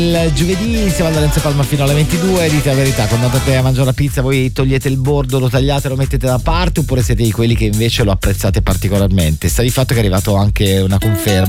Il giovedì insieme a Lorenzo Palma fino alle 22. Dite la verità, quando andate a mangiare una pizza voi togliete il bordo, lo tagliate, lo mettete da parte, oppure siete di quelli che invece lo apprezzate particolarmente? Sta di fatto che è arrivato anche una conferma